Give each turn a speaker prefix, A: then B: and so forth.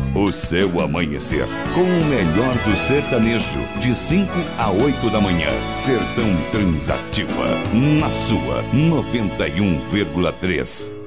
A: O seu amanhecer com o melhor do sertanejo, de 5 a 8 da manhã. Sertão Transativa, na sua 91,3.